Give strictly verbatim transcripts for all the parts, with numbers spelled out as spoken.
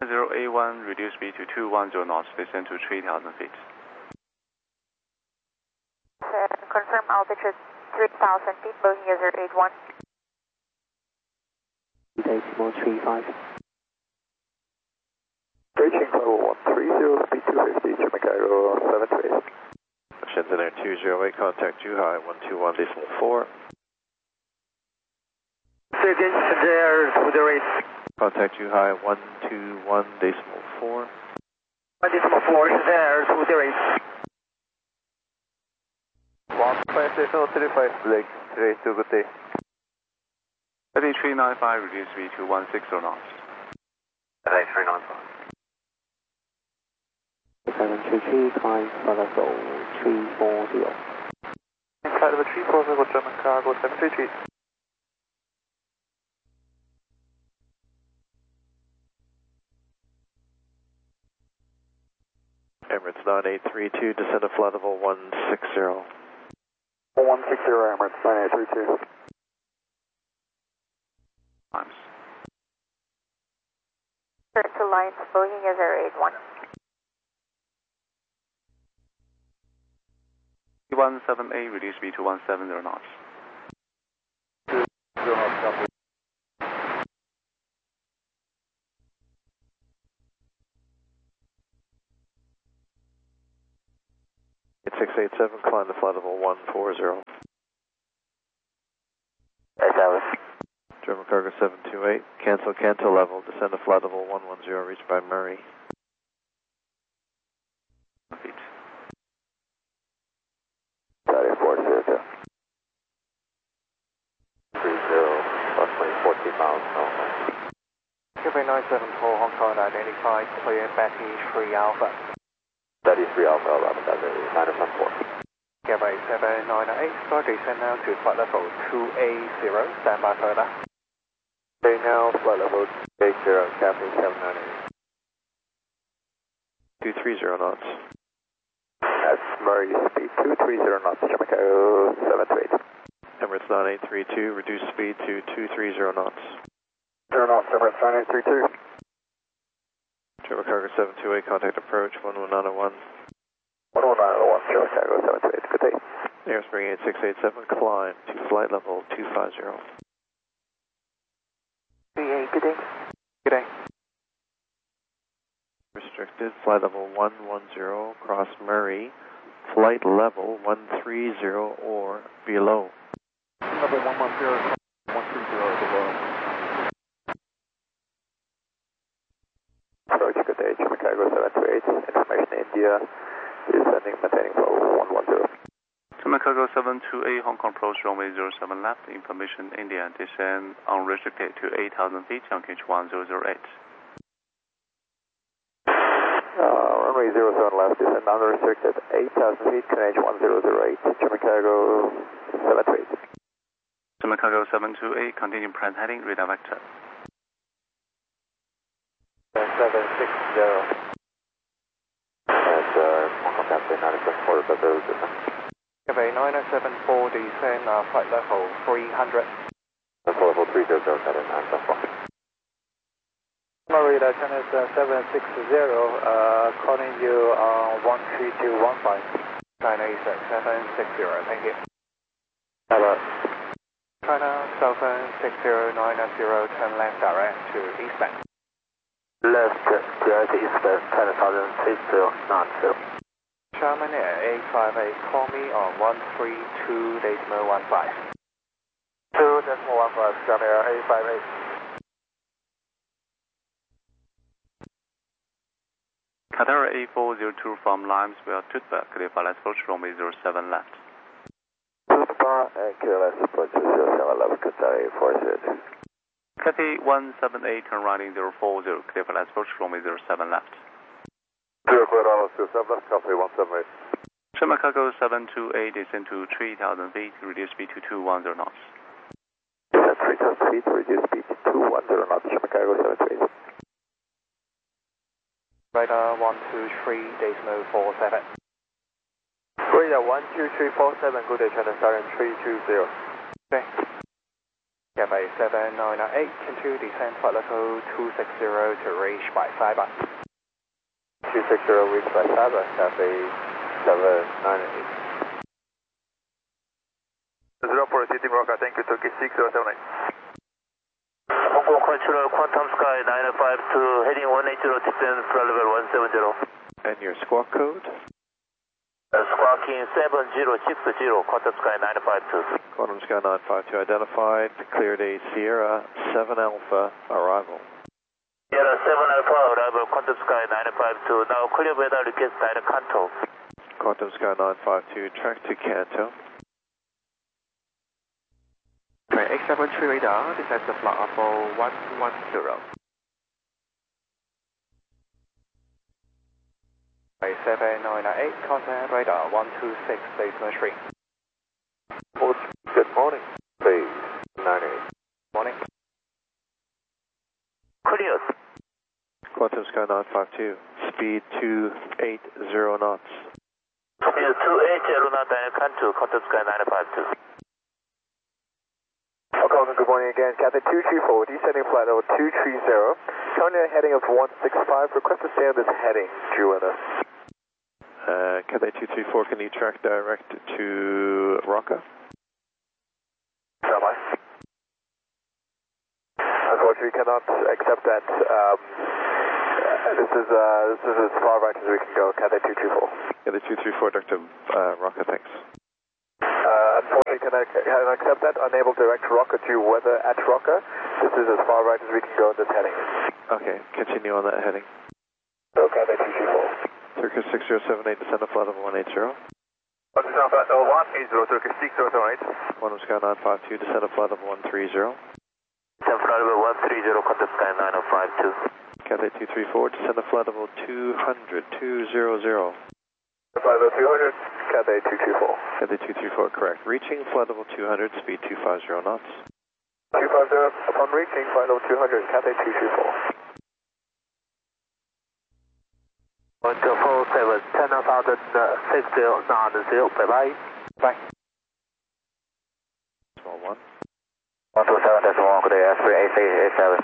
zero A one, reduce speed to two one zero knots, descend to three thousand feet. Confirm altitude three thousand feet, Boeing zero eight one. Decimal three five. Beijing level one three zero, speed two fifty, Chicago seven two eight. Shenzhen Air two zero eight, contact Zhuhai one two one decimal four. Say again, Shenzhen Air two zero eight. Contact Zhuhai one two one decimal four. one decimal four, Shenzhen Air two zero eight. one twenty, thirty-five, Blake, three two, good day. thirty-three ninety-five, reduce speed to one sixty knots. thirty-three ninety-five. seven three three, climb for level three four zero. Flight level three four zero, German cargo seven three three. Emirates nine eight three two, descend to flight level one six zero. one six zero, Emirates nine eight three two. Times. Current Alliance, Boeing zero eight one. one seven eight, reduce speed to one seven zero knots. Zero knots, copy. six eight seven, climb to flight level one four zero. That's Alice. German cargo seven two eight, cancel Canto level, descend to flight level one one zero, reached by Murray. Feet. Sorry, four zero zero. three zero, approximately fourteen miles, no. Quebec nine seven four, Hong Kong identified, clear Betty three Alpha. thirty-three Alpha, eleven, that's nine seven four. Quebec seven nine eight, start descend now to flight level two A zero, stand by further. Okay, now flight level two A zero, Captain seven nine eight. two three zero knots. That's Murray, speed two three zero knots, Chicago seven two eight. Emirates nine eight three two, reduce speed to two three zero knots. Zero knots, Emirates nine eight three two. German cargo seven two eight, contact approach one one nine one. one one nine one, Chicago seven two eight, good day. Airspring eight six eight seven, climb to flight level two five zero. three eight, good day. Good day. Restricted, flight level one one zero, cross Murray, flight level one three zero or below. Level one one zero, one three zero below. Approach, good day, Chicago seven two eight, information India, descending, maintaining flow one one zero. Chicago seven two eight, Hong Kong approach runway zero seven left, information India, descend unrestricted to eight thousand feet, Yankee one zero zero eight. Uh, runway zero seven left, descend unrestricted, eight thousand feet, K N H one zero zero eight, Chicago seven two eight. Chicago seven two eight, continue press heading, radar vector. seven six zero. And uh, Hong Kong Captain nine seven four, but there is Quebec nine seven four, descend uh, flight level three hundred. That's level three zero zero, Captain nine seven four. Murray, Lieutenant uh, seven six zero, uh, calling you on one three two one five. China is at seven six zero, thank you. Hello. China seven six zero nine zero, turn left direct to eastbound. Left, direct eastbound, ten thousand feet to nine zero. Sherman Air eight five eight, call me on one three two decimal one five. two decimal one five, Sherman Air eight five eight. Qatar A four zero two from Limesville, Tutba, clear for last approach runway zero seven left. Tutba and clear last approach zero seven left, Qatar A four zero two. Cathay one seven eight, turn right in zero four zero, clear for last approach runway zero seven left. Zero clear dollars zero seven left, Cathay one seven eight. Chicago seven two eight, descend to three thousand feet, reduce speed to two one zero knots. Descend three thousand feet, reduce speed to two one zero knots, Chicago seven two eight. Radar one two three decimal four seven. Radar one two three four seven, good day, China Southern three two zero. Okay. Cathay seven nine nine eight, continue descend flight level two six zero to reach by Saiba. two six zero reach by Saiba, Cathay seven nine nine eight. zero four, Team Rocket, thank you, Turkish six zero seven eight. Hong Kong Control, Quantum Sky nine five two, heading one eight zero, descend flight level one seven zero. And your squawk code? Uh, squawking seven zero six zero, Quantum Sky nine five two. Quantum Sky nine five two identified, cleared a Sierra seven Alpha arrival. Sierra seven Alpha arrival, Quantum Sky nine five two, now clear weather request direct Kanto. Quantum Sky nine five two, track to Kanto. X seven three radar, descend to flight level one one zero. seven nine nine eight, contact radar one two six, Baseman three. Good morning, base nine eight. Morning. Clear. Quantum Sky nine five two, speed two eight zero knots. Speed two eight zero knots, direct Kanto, Quantum Sky nine five two. Okay, good morning again. Cathay two three four, descending flight level two three zero. Currently a heading of one six five. Request to stay on this heading. Due with us. Uh, Cathay two three four, can you track direct to Rocca? Rabbi. Unfortunately, we cannot accept that. Um, this is uh, this is as far right as we can go. Cathay two three four. Cathay two three four, Doctor Uh, Rocca, thanks. Uh, unfortunately, can I, can I accept that? Unable to direct Rocca to weather at Rocca. This is as far right as we can go in this heading. Okay, continue on that heading. Okay, Cathay two three four. Turkish six zero seven eight, descend to flight level one eight zero. Descend flight level one eight zero, Turkish six zero seven eight. Quantum Sky nine five two, descend to flight level one three zero. Descend flight level one three zero, Quantum Sky nine five two. Cathay two three four, descend to flight level two hundred, two hundred. Flight level two hundred, Cathay two three four. Cathay two three four, correct. Reaching flight level two hundred, speed two five zero knots. two five zero, upon reaching flight level two hundred, Cathay two three four. one two four seven, ten thousand six zero nine zero, bye bye. Bye. Small one. one two seven, that's one, good day, Asbury eight eight eight seven.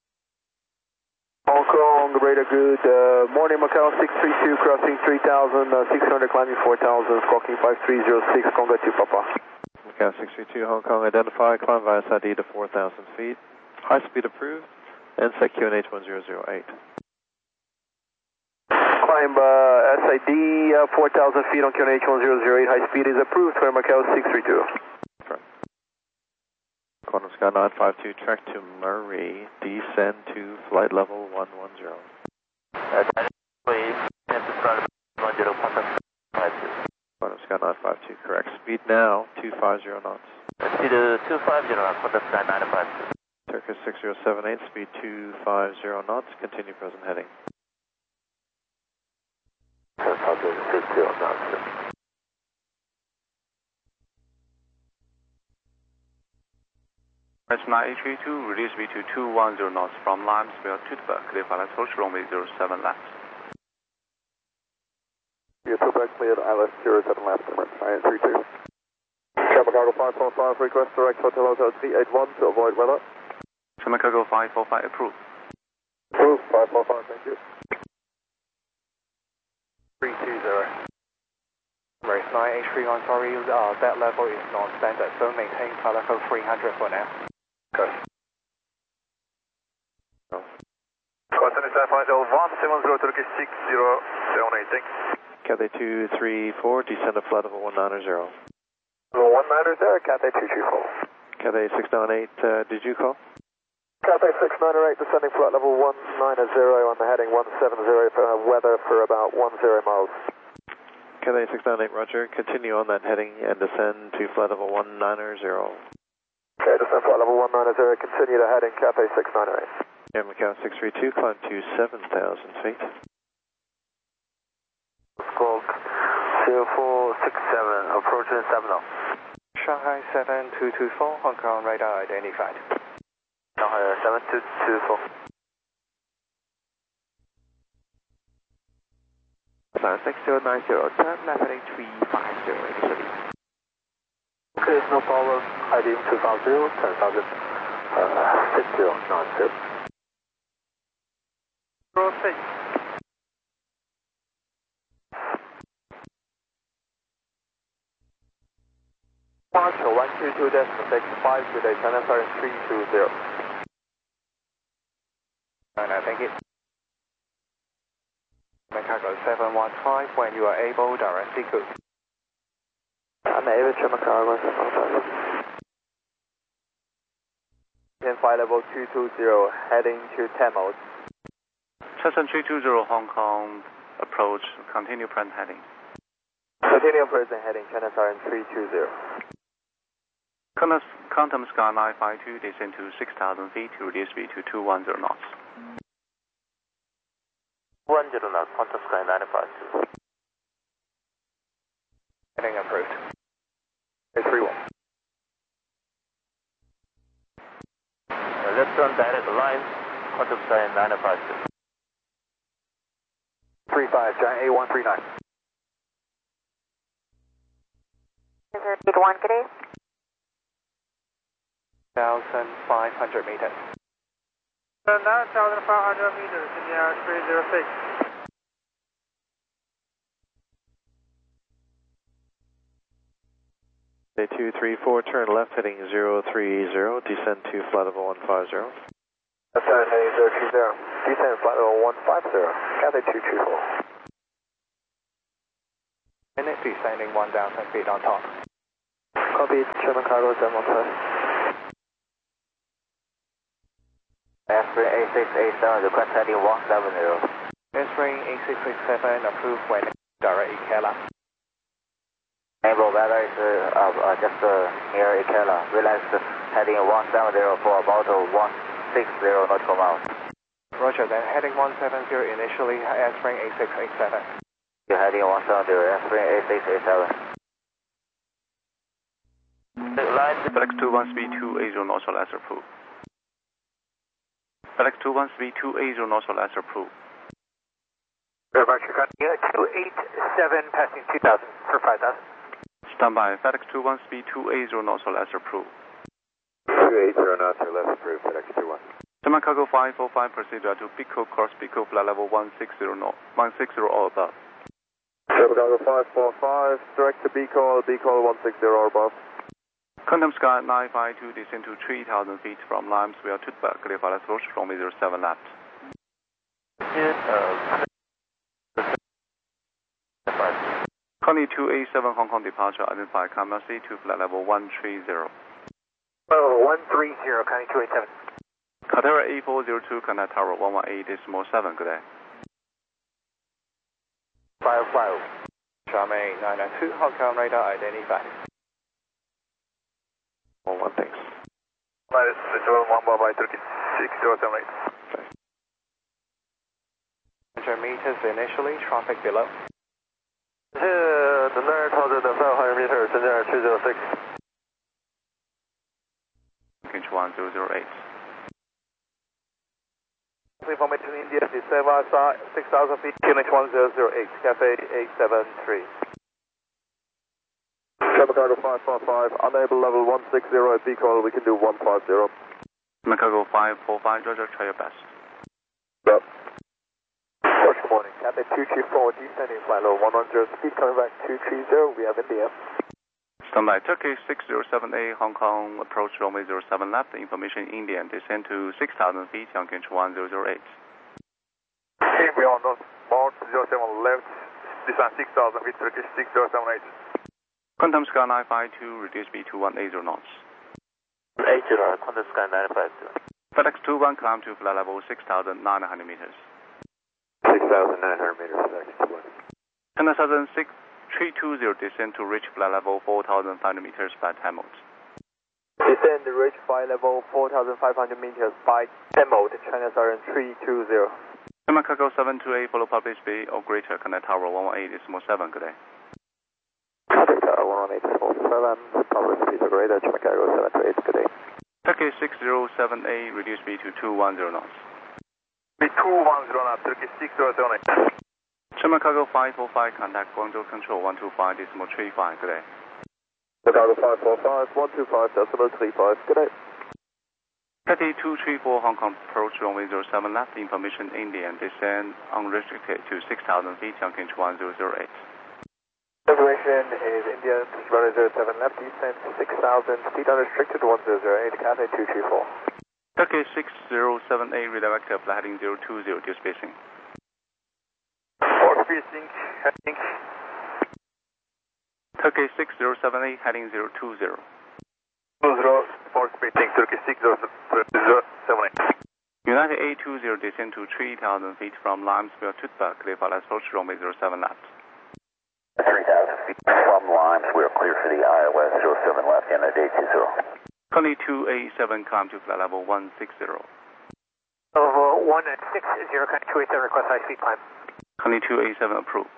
Hong Kong, radar good. Uh, morning, Macau six three two, crossing three thousand, uh, six hundred, climbing four thousand, squawking five three zero six, Congo two Papa. Macau six three two, Hong Kong identified, climb via S I D to four thousand feet. High speed approved, and set Q N H one zero zero eight. Climb uh, S I D uh, four thousand feet on Q N H one zero zero eight, high speed is approved for Macau six three two. Quantum Sky nine five two, track to Murray, descend to flight level one one zero. Quantum Sky nine five two, correct. Speed now, two five zero knots. Speed two five zero knots, Quantum Sky nine five two. Turkish six zero seven eight, speed two five zero knots, continue present heading. six zero knots. Press nine H V two, release V two two one zero knots from Limesville, Tütberg, clear for approach runway zero seven left. Yeah, Tütberg cleared, I L S zero seven left, nine three two. Travel cargo five four five, request direct hotel hotel three eight one to avoid weather. Cargo five four five approved. Approved, five four five, thank you. three two zero. Race nine H three, I'm sorry, uh, that level is non-standard, so maintain flight level three hundred for now. Okay. Quantum Sky flight level one seven zero, Turkish six zero seven eight, thanks. Cathay two three four, descend to flight level one nine zero. one niner there, Cathay two three four. Cathay six nine eight, uh, did you call? Cathay six nine eight, descending flight level one nine zero on the heading one seven zero for weather for about one zero miles. Cathay six nine eight, roger. Continue on that heading and descend to flight level one nine zero. Okay, descend flight level one nine zero, continue to heading Cathay six nine eight. Air Macau six three two, climb to seven thousand feet. Squawk zero four six seven, approaching Sabno. Shanghai seven two two four, Hong Kong radar identified. Shanghai seven two two four. six zero nine zero, turn left heading three five zero initially. Okay, no problem. I D two five zero, ten thousand. Uh, six zero nine zero. zero six. Departure one two two decimal six five today, China Southern three two zero. And I thank you. Chicago seven one five, when you are able, directly go. I'm able to Chicago seven one five. Then flight level two two zero, heading to ten mode. Cessna three two zero Hong Kong, approach, continue present heading. Continue present heading, China Southern three two zero. Quantum Sky nine five two, descend to six thousand feet to reduce speed to two one zero knots. one zero knots, Quantum Sky nine five two. Heading approved. eight three one. Uh, let's run direct line, Quantum Sky nine five two. three five, Giant A one three nine. eight one, good day. one thousand five hundred meters. nine thousand five hundred meters in the air three zero six. two three four, turn left heading zero three zero, descend to flight level one five zero. Left heading zero two zero, descend flight level one five zero, Cathay two two four. Minute descending one thousand feet on top. Copy, German cargo seven one five. Airstream eight six eight seven, request heading one seven zero. Airstream eight six eight seven, approved when direct Ikela. Able weather is uh, uh, just uh, near Ikela. Relax heading one seven zero for about one six zero nautical miles. Roger, then heading one seven zero initially, Airstream eight six eight seven. You're heading one seven zero, Airstream eight six eight seven. Line FedEx two one speed two eight zero knots or less approved. FedEx two one speed two eight zero knots or less approved. Departure continue, two eight seven, passing two thousand for five thousand. Standby, FedEx two one speed two eight zero knots or less approved. two eight zero knots or less approved, FedEx two one. German Cargo five four five, procedure to Pico cross Pico flight level one six zero knot, one six zero or above. German Cargo five four five, direct to B call, B call one six zero or above. Quantum Sky nine five two, descend to three thousand feet from Limesville to Berkeley, flight approach runway zero seven left. uh, Connie two eight seven Hong Kong departure, identify camera C to flight level one three zero. Oh, one three zero, Connie two eight seven. Qatar A four zero two, Connect Tower one one eight decimal seven, good day. five five. Charmaine nine nine two, Hong Kong radar identified. one one, thanks. Minus seven one by thirty-six zero seven eight. one hundred meters initially, traffic below. Here, the nine thousand five hundred meters, in there two zero six. Inch one zero zero eight. Information India, December six thousand feet, Q H one zero zero eight, Cafe eight seven three. German Cargo five four five, unable level one six zero at B call, we can do one five zero. German Cargo five four five, Roger, try your best. Yep. Good morning, Cafe two two four, descending flight level one one zero, speed coming back two three zero, we have India. Standby, Turkey six zero seven A, Hong Kong, approach runway zero seven left, information Indian, descend to six thousand feet, Yankee one zero zero eight. Okay, we are on board zero seven left, descend six thousand feet, Turkish six zero seven eight. Quantum Sky nine five two, reduce speed to one eight zero knots. eight zero, Quantum Sky nine five two. FedEx two one, climb to flight level six thousand nine hundred meters. six thousand nine hundred meters, FedEx two one. China Southern six three two zero, descend to reach flight level four thousand five hundred meters by ten mode. Descend to reach flight level four thousand five hundred meters by ten mode, China Southern three two zero. German Cargo seven two eight, follow public speed or greater, Connect Tower one one eight decimal seven, good day. Connect Tower one one eight decimal seven, public speed or greater, German Cargo seven two eight, good day. Turkey six zero seven A, reduce speed to two one zero knots. two one zero knots, Turkey six zero seven eight. German Cargo five four five, contact Guangzhou Control one two five decimal three five, good day. German Cargo five four five, one two five decimal three five, good day. Cathay two three four Hong Kong approach runway zero seven left, information India, descend unrestricted to six thousand feet, Chongqing one zero zero eight. Information is India, runway zero seven left, descend six thousand feet, unrestricted one zero zero eight, Cathay two three four. Turkey six zero seven eight, redirect flight heading zero two zero, due spacing. For spacing, heading. Turkey six zero seven eight, heading zero two zero. two zero, for spacing, Turkey six zero seven eight. United A two zero, descend to three thousand feet from Limesville, Tutba, clear for approach runway zero seven left. three thousand feet from Limes, we're clear for the I L S zero seven left, United A two zero. Currently two eight seven, climb to flight level one six zero. Level one six zero, kind of two eight seven, request high speed climb. Currently two eight seven, approved.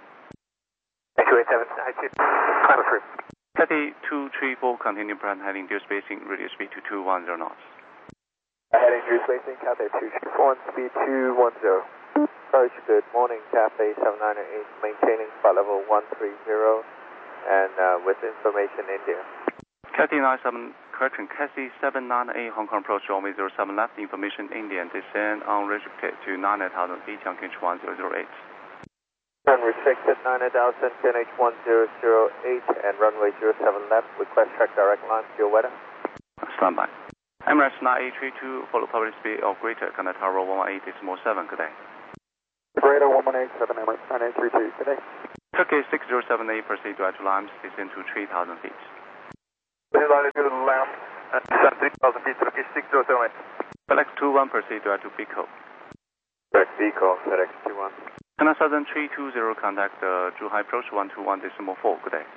two eight seven, high speed climb approved. Cathay two three four, continue plan heading due spacing, radio speed to two one zero knots. Heading due spacing, Cathay two three four, speed two one zero. Approach, good morning, Cathay seven nine eight, maintaining flight level one three zero, and uh, with information India. Cathay nine seven, correction, Cathay seven nine eight, Hong Kong approach runway zero seven left, information India, descend unrestricted to nine thousand feet, Chongqing one zero zero eight. Unrestricted nine thousand, Q N H one zero zero eight, and runway zero seven left, request track direct line to your weather. Stand by. Emirates nine eight three two, follow public speed of greater, Canada Tower one one eight decimal seven, good day. Greater one one eight seven, Emirates nine eight three two, good day. Turkey six zero seven eight, proceed to to Limes, descend to three thousand feet. Latitude Limes, descend three thousand feet, Turkey six zero seven eight. FedEx two one, proceed to to Pico. Correct, Pico, FedEx two one. China Southern three two zero, contact uh, Zhuhai approach one two one decimal four, good day.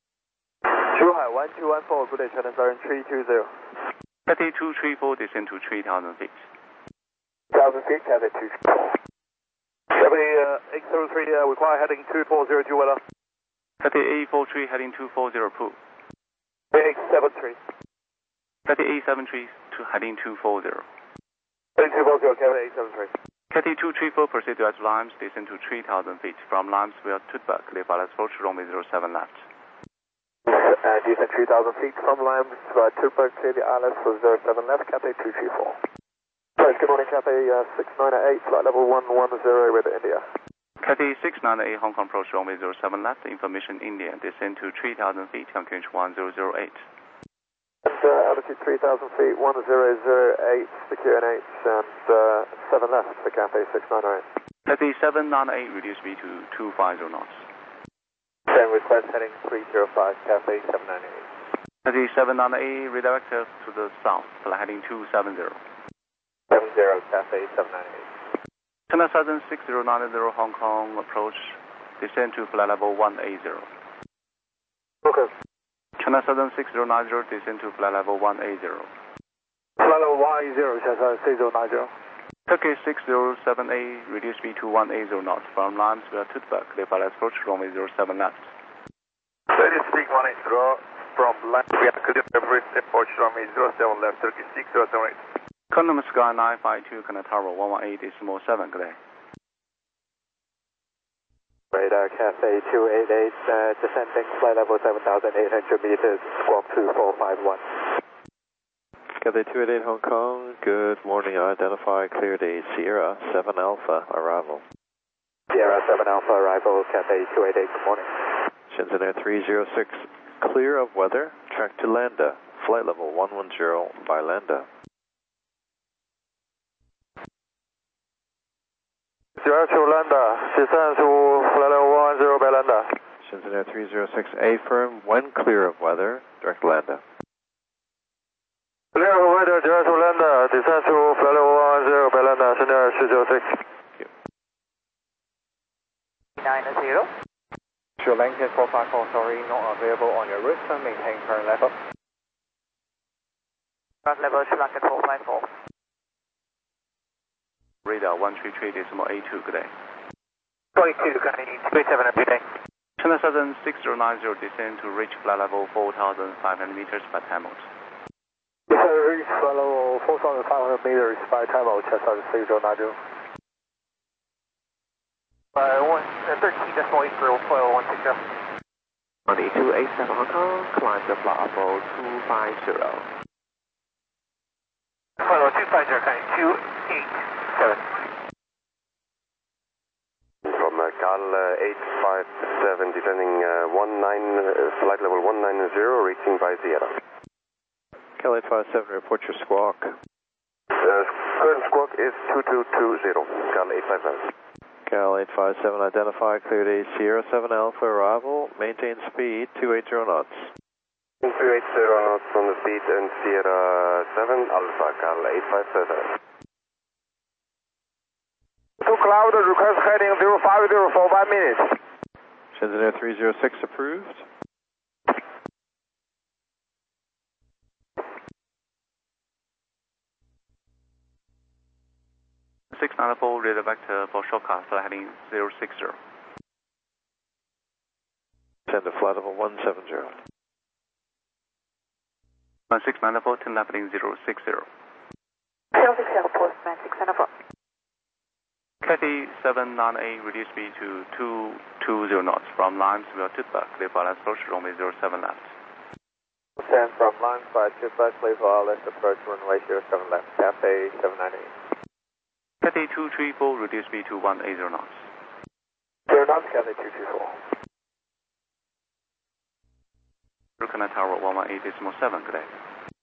Zhuhai one two one four, good day, China Southern three two zero. Cathay two three four, descend to three thousand feet. one thousand feet, Cathay two three four. Cathay uh, eight zero three, uh, require heading two four zero, due weather. Cathay eight four three, heading two four zero, approved. eight seven three. Cathay eight seven three, to heading two four zero. Heading two four zero, Cathay eight seven three. Cathay two three four, proceed to Limes, descend to three thousand feet. From Limesville, Tutba, clear for approach runway zero seven left. Uh, descend three thousand feet from Limes, uh, Tutba, clear the I L S for zero seven left, Cathay two three four. Right, good morning, Cathay uh, six nine eight, flight level one one zero with India. Cathay six nine eight, Hong Kong approach runway zero seven left, information India, descend to three thousand feet, Chongqing one zero zero eight. And uh, altitude three thousand feet, one zero zero eight, the Q N H, and uh, seven left for Cathay six nine eight. Cathay seven nine eight, reduce speed to two five zero knots. Then request heading three zero five, Cathay seven nine eight. Cathay seven nine eight, redirect to the south, flight heading two seven zero. seven zero, Cathay seven nine eight. China Southern six zero nine zero, Hong Kong approach, descend to flight level one eight zero. Okay. China Southern six zero nine zero, descend to flight level one eight zero. Flight level one eight zero, China six zero nine zero. Turkey six zero seven eight, reduce speed to one eight zero knots. From Limesville, Tutba, clear for approach runway zero seven left. Ready speak one eight zero, from Limesville, clear for approach runway zero seven left, Turkey six zero seven eight. Condom Sky nine five two, Canada Tower one one eight decimal seven, good day. Radar Cathay two eight eight, uh, descending flight level seven thousand eight hundred meters, squawk two four five one. Cathay two eight eight, Hong Kong, good morning, identify cleared a Sierra seven Alpha, arrival. Sierra seven Alpha, arrival, Cathay two eight eight, good morning. Shenzhen Air three zero six, clear of weather, track to Landa, flight level one one zero by Landa. Sierra to Landa, descend to flight level one one zero by Landa. Shenzhen Air three zero six, A firm, when clear of weather, direct Landa. Clear of weather, Sierra to Landa, descend to flight level one one zero by Landa, Shenzhen Air three zero six. nine zero. Sure, Lincoln four five four, sorry, not available on your route, so maintain current level. Current level is Lincoln four five four. Radar one three three decimal eight two, good day. twenty-two, two eight seven, good day. China Southern six zero nine zero, descend to reach flight level four thousand five hundred meters by time out. Reach flight level four thousand five hundred meters by time out, China Southern six zero nine zero. Uh, one, uh, thirteen decimal eight zero, foil one six zero. two eight seven Hong Kong, climb the flight level two five zero. Follow two five zero, kind two eight seven. From uh, Cal uh, eight five seven, descending uh, one nine, uh, flight level one nine zero, reaching by Sierra. Cal eight five seven, report your squawk. Uh, current squawk is two two two zero, Cal eight five seven. Cal eight five seven, identify, cleared a Sierra seven Alpha arrival, maintain speed two eighty knots. two eighty knots on the speed and Sierra seven Alpha, Cal eight five seven. Two cloud, request heading zero five zero for one minute. Engineer three zero six approved. six nine four, radar vector for shortcut, flight heading zero six zero. Send to flight level one seven zero. six nine four, ten left heading zero six zero. zero six zero, postman six nine four. Cathay seven nine eight, reduce speed to two two zero knots from Limesville to Tutka, clear for last approach, runway zero seven left. ten from Limesville to Tutka, clear for all last approach, runway zero seven left, Cathay seven nine eight. Cathay two three four, reduce speed to one eighty knots. zero knots, Cathay two three four. Rukana Tower one one eight decimal seven, good day.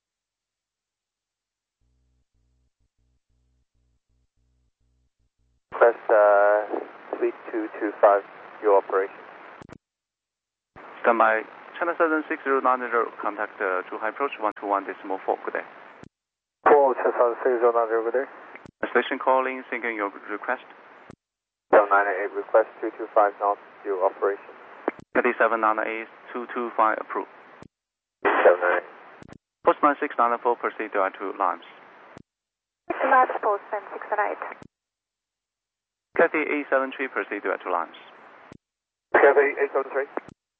Request uh, Suite two two five, your operation. Standby, China Southern six zero nine zero, contact uh, Zhuhai approach one two one decimal four, good day. Four, China Southern six zero nine zero, good day. Station calling, syncing your request. seven nine eight, request two two five knots, your operation. Cathay seven nine eight, two two five approved. seven nine eight. Postman six nine four, proceed direct to Limes. Limes, postman six nine eight. Cathay eight seven three, proceed direct to Limes. Cathay eight seven three.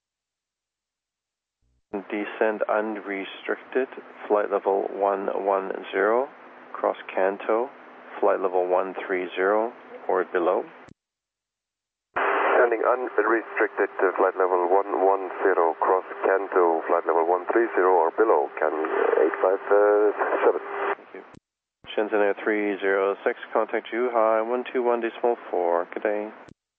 Descend unrestricted, flight level one one zero, cross Kanto, flight level one three zero or below. Descending unrestricted, uh, flight level one one zero, cross Kanto, flight level one three zero or below, Can eight five seven. Thank you. Shenzhen Air three zero six, contact Zhuhai one two one decimal four, good day.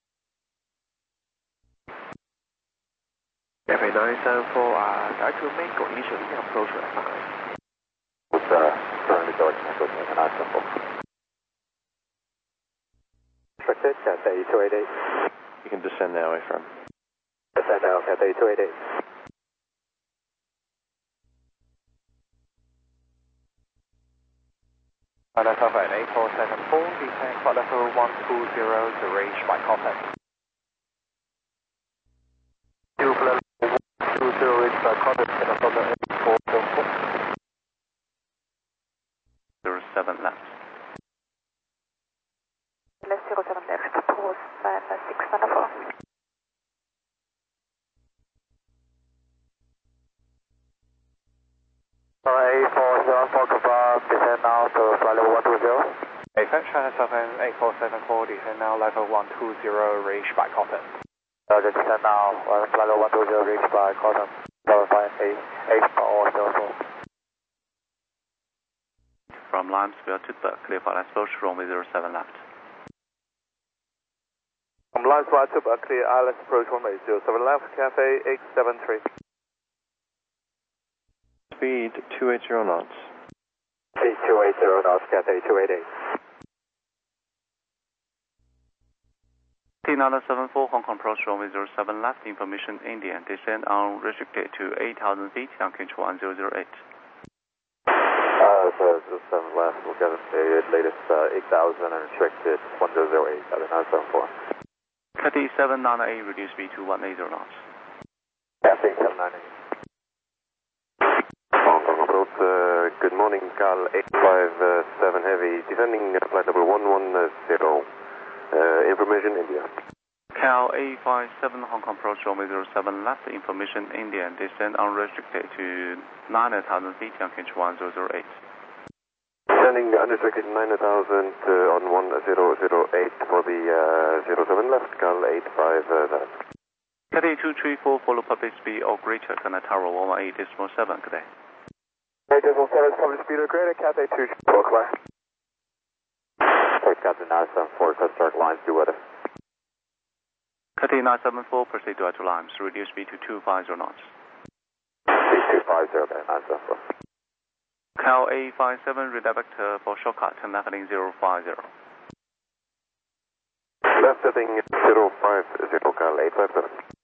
F A nine seven four, uh, direct to Mango, initially approach assigned. What's uh, currently going on with nine seven four? Restricted, Cathay two eight eight. You can descend now, affirm. Descend now, Cathay two eight eight. China Southern eight four seven four, descend flight level one two zero to range by contact. Two flight level one two zero, range by contact, China Southern eight four seven four. zero seven left. zero seven left, postman six nine four. eight four seven four, confirm, descend now to flight level one two zero. Affirm, China Southern eight four seven four, descend now level one two zero, range by contact. Roger, descend now, flight level one two zero, range by contact. Verify eight four zero four. From Limesville to Tutka, clear for last approach, runway zero seven left. From Limesville to Tutka, clear I L S approach runway zero seven left, Cathay eight seven three. Speed two eighty knots. Speed two eighty knots, Cathay two eight eight. T nine seven four, Hong Kong approach, runway zero seven left, information Indian, descend unrestricted to eight thousand feet, Yankee one zero zero eight. Uh, so zero seven left, we'll get the latest uh, eight thousand unrestricted one zero zero eight, Cathay nine seven four. Cathay seven nine eight, reduce speed to one eighty knots. Cathay seven nine eight. Hong Kong approach, uh, good morning, Cal eight five seven heavy, descending uh, flight level one one zero, uh, information India. Cal eight five seven, Hong Kong approach, runway zero seven left, information Indian, descend unrestricted to nine thousand feet, Yankee one zero zero eight. Descending unrestricted nine thousand uh, on one zero zero eight for the uh, zero seven left, Cal eight five seven. Cathay two three four, follow public speed or greater, China Tower one one eight decimal seven, good day. eight one seven, public speed graded, Cathay two four clear. Take Cathay nine seven four, request direct lines, do weather. Cathay nine seven four, proceed to actual lines, reduce speed to two five zero knots. Speed two five zero, okay, nine seven four. Cal eight five seven, redirect vector for shortcut, turn left heading zero five zero. Left heading zero five zero, Cal eight five seven.